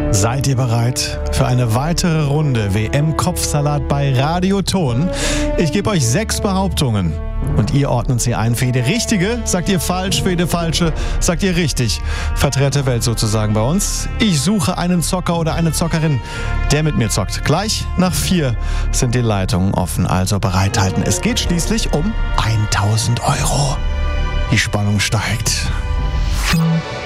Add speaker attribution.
Speaker 1: Seid ihr bereit für eine weitere Runde WM-Kopfsalat bei Radio Ton? Ich gebe euch 6 Behauptungen und ihr ordnet sie ein. Für jede richtige sagt ihr falsch, für jede falsche sagt ihr richtig. Vertreter der Welt sozusagen bei uns. Ich suche einen Zocker oder eine Zockerin, der mit mir zockt. Gleich nach 4 sind die Leitungen offen, also bereithalten. Es geht schließlich um 1.000 Euro. Die Spannung steigt.